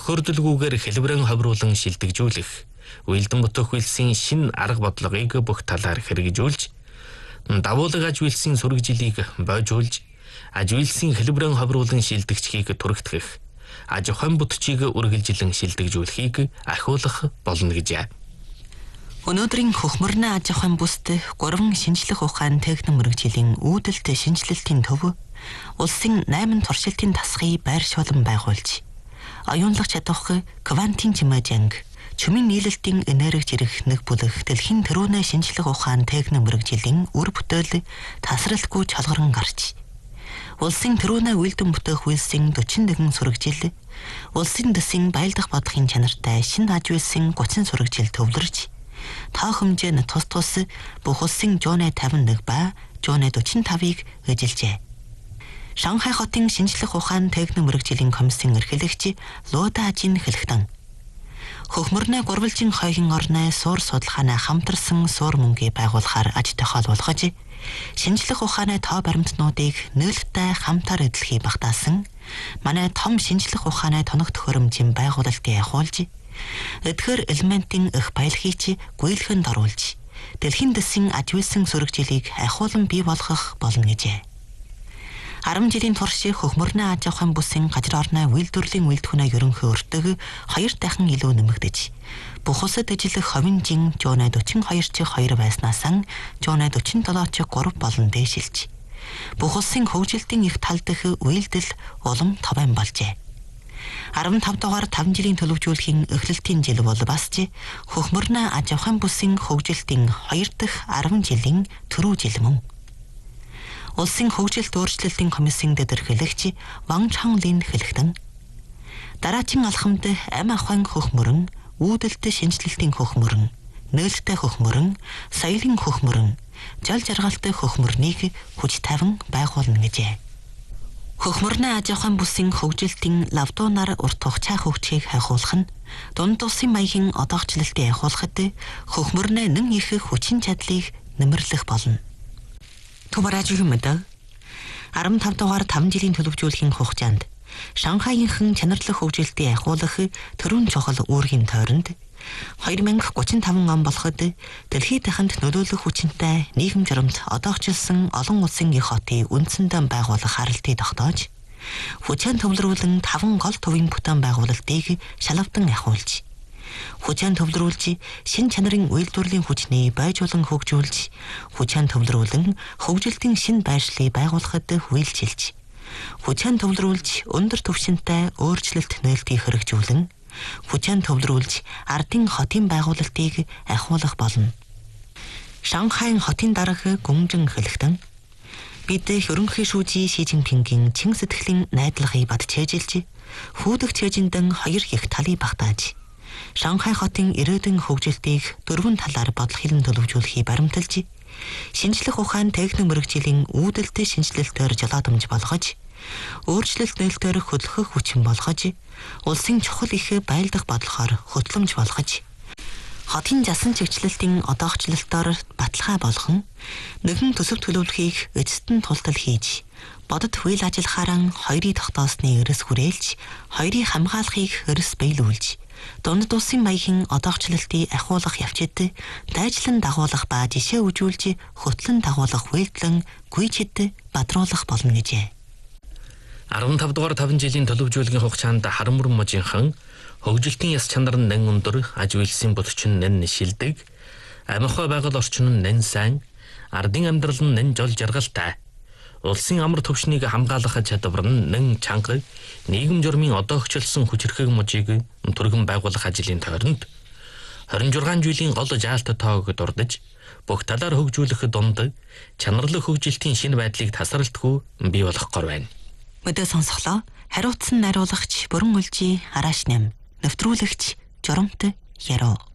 тохиолдолгүйгээр хэлбэрэн ховруулан шилдэгжүүлэх, уялдан бүтэх үйлсийн шинэ арга бодлогыг бүх талаар хэрэгжүүлж, давуулаг аж үйлсийн сургажлыг бойжуулж, аж үйлсийн хэлбэрэн ховруулан шилдэгчхийг түрэгдэх, аж ахуйн бүтчийг үргэлжилэн шилдэгжүүлэхийг ахиулах болно гэжээ. Өнөөдрийн хөхмөрнө аж ахуйн бүсд 3 шинжлэх ухаан техник мэргэжлийн үүдэлт шинжилэлтийн төв улсын 8 туршилтын тасгыг байр шуулан байгуулж, оюунлах чадвах квантын чимээжанг, чумын нийлэлтийн энерги зэрэг нэг бүлэг дэлхийн төрөөнө шинжлэх ухаан техник мэргэжлийн үр бүтээл тасралтгүй чалгаран гарч, улсын төрөөнө үйлдэн бүтээх үйлсийн 41 сургажил, улсын дэсийн баялдах бодлогын чанартай шинэ аж үйлсийн 30 сургажил төвлөрж, тоо хэмжээ нь тус бүх улсын жууны 51 ба жууны 45-ыг эжилжээ. Шанхай хотын шинжлэх ухаан техник мэргэжлийн комиссийн эрхлэгч Луда Ажин хэлэхдээ хөхмөрнө гурвалжин хойгийн орны суур судалгааны хамтарсан суур мөнгийг байгуулахаар аж тохиолуулгаж, шинжлэх ухааны тоо баримтнуудыг нээлттэй хамтаар эзлэхийг багтаасан манай том шинжлэх ухааны тоног төхөөрөмжийн байгуулалтыг ахуулж, эдгээр элементийн их баялагийг гүйлхэнд оруулж, дэлхийн дэсийн аж үйлсийн сургажлыг ахиулан бий болгох болно гэжээ. 10 жилийн турш хөхмөрнө аж ахуйн бүсийн газар орны үйлдвэрлэлийн үйлдвэрийн ерөнхий өртөг 2 дахин илүү нэмэгдэж, бүх улсад ажиллах ховинжин жууны 42/2 байснаас жууны 47/3 болон дээшилж, бүх улсын хөгжилтийн их тал дэх үйлдэл улам товын болжээ. 15 дугаар 5 жилийн төлөвлөжүүлэхийн эхлэлтийн жил бол бас ч хөхмөрнө аж ахуйн бүсийн хөгжилтийн 2 дахь 10 жилийн түрүү жил мөн. Улсын хөгжилт өөрчлөлтийн комиссийн дэдэрхэлэгч Ван Чанлин хэлэхдээ дараагийн алхамд амь ахуйн хөхмөрөн, үүдэлт шинжилэлтийн хөхмөрөн, нээлттэй хөхмөрөн, соёлын хөхмөрөн, жол жаргалтай хөхмөрнийг хүч тавин байгуулна гэжээ. Хөхмөрнө аж ахуйн бүсийн хөгжилтийн лавдуунаар урт хугацаа хөгжихийг хайхуулах нь дунд улсын маягийн одоогчлолтыг ахиулахад хөхмөрнө нэн их хүчин чадлыг нэмэрлэх болно. Төвөөрөж юмдаа 15 дугаар 5 жилийн төлөвлөжүүлэхийн хугацаанд Шанхайнхан чанарлах хөгжилтийг ахиулах төрийн чухал үүргийн тойронд 2035 он болоход дэлхийд дахинд нөлөөлөх хүчинтэй нийгэм журамт одоогчлсон олон улсын их хотыг үндсэндээ байгуулах харалтыг тогтоож, хүчээр төвлөрүүлэн 5 гол төвийн бүтээн байгуулалтыг шалгавдан ахиулж, хүчээр төвлөрүүлж шин чанарын үйлдвэрлэлийн хүчнийг байжуулан хөгжүүлж, хүчээр төвлөрүүлэн хөгжилтийн шин байршлыг байгуулахад хүлжилж, хүчээр төвлөрүүлж өндөр түвшинтэй өөрчлөлт нээлтийг хэрэгжүүлэн, хүчээр төвлөрүүлж ардын хотын байгуулалтыг ахиулах болно. Шанхайн хотын дарга Гүнжин хэлэхдээ бид ерөнхий шүүжий Ши Цзиньпингийн чин сэтгэлийн найдлагыг бат чэжилж, хүүдэх чэжиндэн 2 их талыг багтааж, Шанхай хотын ирээдүйн хөгжилтийг 4 талаар бодлохын төлөвлөжүүлэхийг баримталж, шинжлэх ухаан техник мэргэжлийн үүдэлт шинжилэлтээр жолоодомж болгож, өөрчлөлт нээлтээр хөдөлгөх хүчин болгож, улсын чухал их баялдах бодлохоор хөтлөмж болгож, хотын засан чигчлэлтийн одоогчлолтоор баталгаа болгон, нэгэн төсөв төлөвлөхийг эцэст нь тултал хийж, бодит үйл ажиллахаараа хоёрыг тогтоосны эрс хүрээлж, хоёрыг хамгаалахыг эрс биелүүлж, дунд улсын маягийн одоогчлолтыг ахиулах явцад дайжлан дагуулах ба жишээ үзүүлж хөтлөн дагуулах үйлдэлэн гүйчэд бадруулах болно гэжээ. 15 дугаар 5 жилийн төлөвлөжүүлэхийн хугацаанд харамур можинхан хөгжилтийн яс чанар нь нэн өндөр, аж үйлсийн бүтч нь нэн шилдэг, амь ахуй байгаль орчин нь нэн сайн, ардын амьдрал нь нэн жол жаргалтай, улсын амар төвшнийг хамгаалах чадвар нь нэн чанга, нийгэм журмын одоогчлсон хүчирхэг можийг түргэн байгуулах ажлын тойронд 26 жилийн гол жаалт тоог дурдж, бүх талаар хөгжүүлэх дунд чанарлах хөгжилтийн шинэ байдлыг тасралтгүй бий болгохоор байна. Мэдээ сонсголоо. Хариуцсан найруулагч Бүрэн Үлжий Арааш нэм, нэвтрүүлэгч Жоромт Яруу.